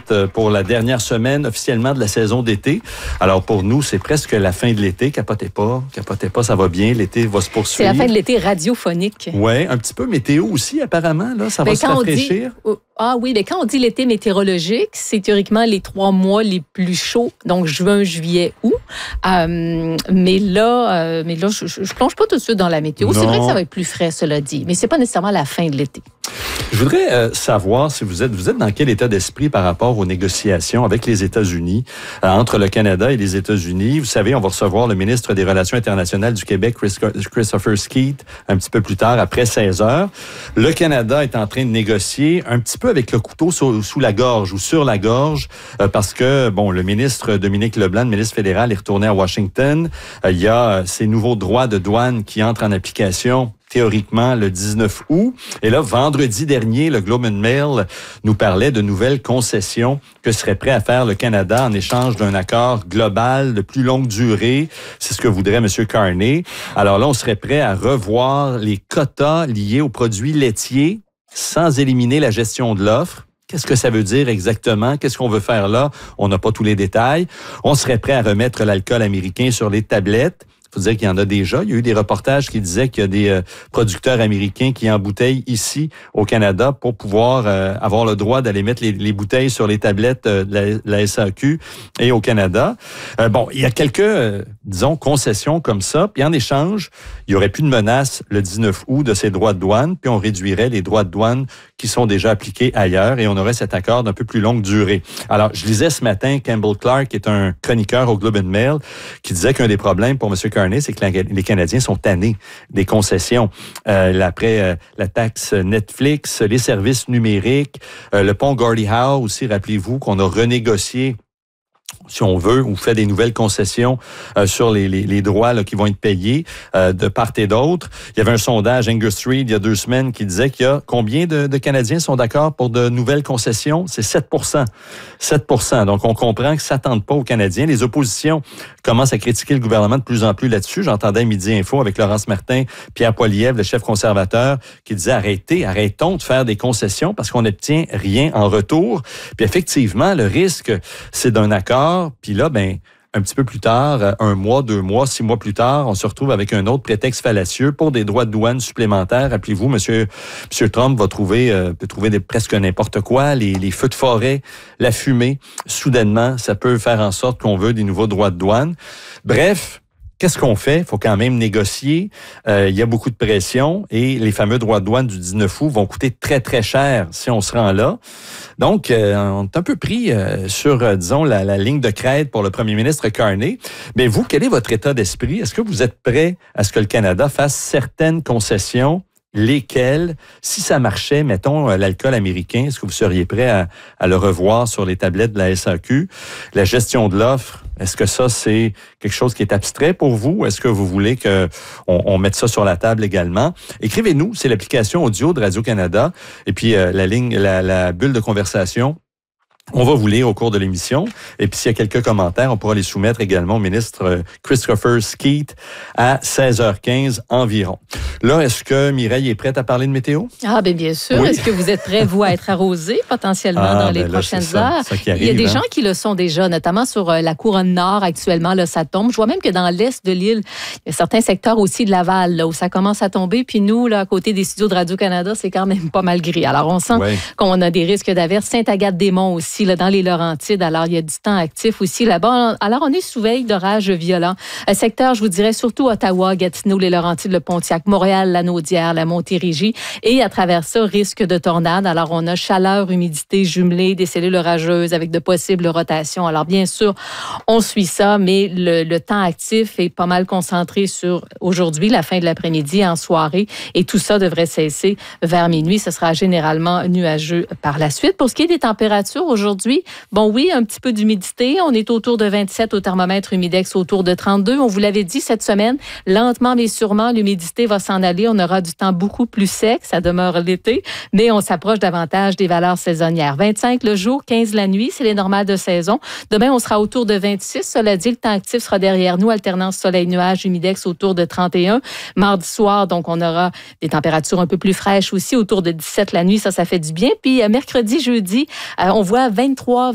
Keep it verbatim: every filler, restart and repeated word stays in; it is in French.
quitte pour la dernière semaine officiellement de la saison d'été. Alors pour nous, c'est presque la fin de l'été. Capotez pas, capotez pas, ça va bien. L'été va se poursuivre. C'est la fin de l'été radiophonique. Oui, un petit peu météo aussi apparemment. Là, ça va mais se rafraîchir. Dit, ah oui, mais quand on dit l'été météorologique, c'est théoriquement les trois mois les plus chauds, donc juin, juillet, août. Euh, mais là, euh, mais là, je, je plonge pas tout de suite dans la météo. Non. C'est vrai que ça va être plus frais, cela dit, mais c'est pas nécessairement la fin de l'été. Je voudrais euh, savoir si vous êtes, vous êtes dans quel état d'esprit par rapport aux négociations avec les États-Unis, euh, entre le Canada et les États-Unis. Vous savez, on va recevoir le ministre des Relations internationales du Québec, Chris, Christopher Skeet, un petit peu plus tard, après seize heures. Le Canada est en train de négocier un petit peu avec le couteau sous, sous la gorge ou sur la gorge, euh, parce que, bon, le ministre Dominique Leblanc, le ministre fédéral, est retourné à Washington. Euh, il y a euh, ces nouveaux droits de douane qui entrent en application théoriquement le dix-neuf août. Et là, vendredi dernier, le Globe and Mail nous parlait de nouvelles concessions que serait prêt à faire le Canada en échange d'un accord global de plus longue durée. C'est ce que voudrait M. Carney. Alors là, on serait prêt à revoir les quotas liés aux produits laitiers sans éliminer la gestion de l'offre. Qu'est-ce que ça veut dire exactement? Qu'est-ce qu'on veut faire là? On n'a pas tous les détails. On serait prêt à remettre l'alcool américain sur les tablettes. Il faut dire qu'il y en a déjà. Il y a eu des reportages qui disaient qu'il y a des euh, producteurs américains qui embouteillent ici au Canada pour pouvoir euh, avoir le droit d'aller mettre les, les bouteilles sur les tablettes euh, de, la, de la S A Q et au Canada. Euh, bon, il y a quelques, euh, disons, concessions comme ça. Puis en échange, il n'y aurait plus de menace le dix-neuf août de ces droits de douane. Puis on réduirait les droits de douane qui sont déjà appliqués ailleurs et on aurait cet accord d'un peu plus longue durée. Alors, je lisais ce matin Campbell Clark, qui est un chroniqueur au Globe and Mail, qui disait qu'un des problèmes pour M. Carney, c'est que les Canadiens sont tannés des concessions. Euh, après euh, la taxe Netflix, les services numériques, euh, le pont Gordie Howe aussi, rappelez-vous qu'on a renégocié, si on veut, ou fait des nouvelles concessions euh, sur les, les, les droits là, qui vont être payés euh, de part et d'autre. Il y avait un sondage Angus Reid il y a deux semaines qui disait qu'il y a combien de, de Canadiens sont d'accord pour de nouvelles concessions? C'est sept pour cent. sept pour cent. Donc, on comprend que ça ne s'attendent pas aux Canadiens. Les oppositions commencent à critiquer le gouvernement de plus en plus là-dessus. J'entendais à Midi Info avec Laurence Martin, Pierre Poilievre, le chef conservateur, qui disait arrêtez, arrêtons de faire des concessions parce qu'on n'obtient rien en retour. Puis effectivement, le risque, c'est d'un accord. Puis là, ben, un petit peu plus tard, un mois, deux mois, six mois plus tard, on se retrouve avec un autre prétexte fallacieux pour des droits de douane supplémentaires. Rappelez-vous, monsieur, monsieur Trump va trouver, euh, peut trouver des, presque n'importe quoi, les, les feux de forêt, la fumée. Soudainement, ça peut faire en sorte qu'on veut des nouveaux droits de douane. Bref. Qu'est-ce qu'on fait? Il faut quand même négocier. Euh, il y a beaucoup de pression et les fameux droits de douane du dix-neuf août vont coûter très, très cher si on se rend là. Donc, euh, on est un peu pris euh, sur, euh, disons, la, la ligne de crête pour le premier ministre Carney. Mais vous, quel est votre état d'esprit? Est-ce que vous êtes prêt à ce que le Canada fasse certaines concessions? Lesquels, si ça marchait, mettons, l'alcool américain, est-ce que vous seriez prêt à, à le revoir sur les tablettes de la S A Q? La gestion de l'offre, est-ce que ça, c'est quelque chose qui est abstrait pour vous? Est-ce que vous voulez qu'on on mette ça sur la table également? Écrivez-nous, c'est l'application audio de Radio-Canada et puis euh, la ligne, la, la bulle de conversation. On va vous lire au cours de l'émission. Et puis, s'il y a quelques commentaires, on pourra les soumettre également au ministre Christopher Skeet à seize heures quinze environ. Là, est-ce que Mireille est prête à parler de météo? Ah, bien, bien sûr. Oui. Est-ce que vous êtes prêts, vous, à être arrosé potentiellement ah, dans les ben là, prochaines ça, heures? Ça qui arrive, Il y a des hein? gens qui le sont déjà, notamment sur la couronne nord actuellement. Là, ça tombe. Je vois même que dans l'est de l'île, il y a certains secteurs aussi de Laval là, où ça commence à tomber. Puis nous, là, à côté des studios de Radio-Canada, c'est quand même pas mal gris. Alors, on sent oui. qu'on a des risques d'averse. Sainte-Agathe-des-Monts aussi. Là, dans les Laurentides. Alors, il y a du temps actif aussi là-bas. Alors, on est sous veille d'orages violents. Un secteur, je vous dirais, surtout Ottawa, Gatineau, les Laurentides, le Pontiac, Montréal, la Naudière, la Montérégie. Et à travers ça, risque de tornade. Alors, on a chaleur, humidité jumelée, des cellules orageuses avec de possibles rotations. Alors, bien sûr, on suit ça, mais le, le temps actif est pas mal concentré sur aujourd'hui, la fin de l'après-midi, en soirée. Et tout ça devrait cesser vers minuit. Ce sera généralement nuageux par la suite. Pour ce qui est des températures, aujourd'hui, bon oui, un petit peu d'humidité. On est autour de vingt-sept au thermomètre humidex, autour de trente-deux. On vous l'avait dit cette semaine, lentement mais sûrement, l'humidité va s'en aller. On aura du temps beaucoup plus sec. Ça demeure l'été, mais on s'approche davantage des valeurs saisonnières. vingt-cinq le jour, quinze la nuit. C'est les normales de saison. Demain, on sera autour de vingt-six. Cela dit, le temps actif sera derrière nous. Alternance soleil-nuage, humidex autour de trente et un. Mardi soir, donc, on aura des températures un peu plus fraîches aussi, autour de dix-sept la nuit. Ça, ça fait du bien. Puis, mercredi, jeudi, euh, on voit vingt-trois